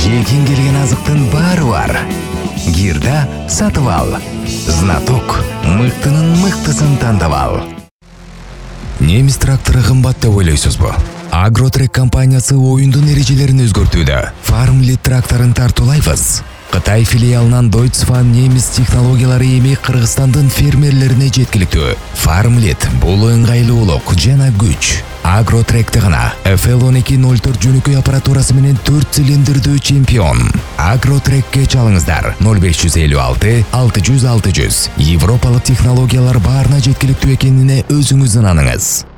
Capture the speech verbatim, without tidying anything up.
Жегин келген азыктын баары бар. Гирда сатып ал. Знаток мыктынын мыктысын тандап ал. Немис трактору кымбат деп ойлойсузбу? Агротрек компаниясы оюндун эрежелерин өзгөртүүдө. Farmlit тракторун тартуулайбыз. Кытай филиалынан Deutsche немис технологиялары эми Кыргызстандын фермерлерине жеткиликтүү. Farmlit бул ыңгайлуулук жана күч. Агротректе гана эф эл он эки ноль төрт жөнөкөй аппаратурасы менен төрт цилиндрдүү чемпион. Агротрекке чалыңыздар ноль беш жүз элүү алты алты жүз алты жүз. Европалык технологиялар баарына жеткиликтүү экенине өзүңүз ынаныңыз.